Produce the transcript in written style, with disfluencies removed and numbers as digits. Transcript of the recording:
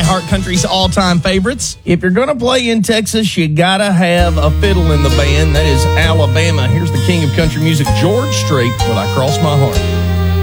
iHeart Country's all-time favorites. If you're going to play in Texas, you got to have a fiddle in the band. That is Alabama. Here's the king of country music, George Strait, with I Cross My Heart.